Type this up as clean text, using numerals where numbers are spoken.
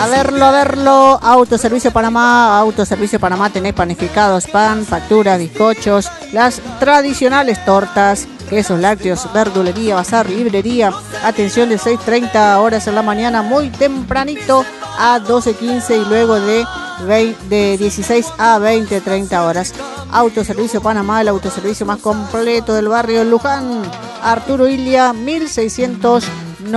A verlo. Autoservicio Panamá, tenés panificados, pan, facturas, bizcochos, las tradicionales tortas, quesos, lácteos, verdulería, bazar, librería. Atención de 6:30 horas en la mañana, muy tempranito, a 12:15 y luego de 16 a 20:30 horas. Autoservicio Panamá, el autoservicio más completo del barrio Luján. Arturo Ilia, 1600